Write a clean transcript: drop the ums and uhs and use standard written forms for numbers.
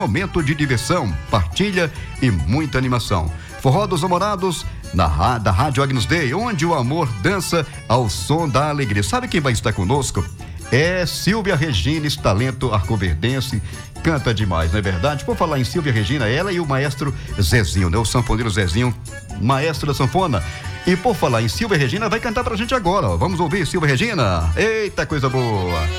Momento de diversão, partilha e muita animação. Forró dos Namorados da Rádio Agnus Dei, onde o amor dança ao som da alegria. Sabe quem vai estar conosco? É Silvia Regina, esse talento arcoverdense, canta demais, não é verdade? Por falar em Silvia Regina, ela e o maestro Zezinho, né? O sanfoneiro Zezinho, maestro da sanfona. E por falar em Silvia Regina, vai cantar pra gente agora, ó. Vamos ouvir Silvia Regina? Eita, coisa boa!